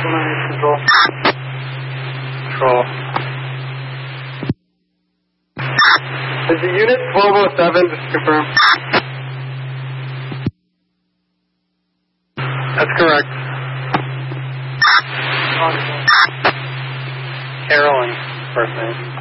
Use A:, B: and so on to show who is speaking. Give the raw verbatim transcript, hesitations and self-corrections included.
A: Control. Control. Is the unit twelve oh seven, just to confirm? That's correct. Carolyn, first name.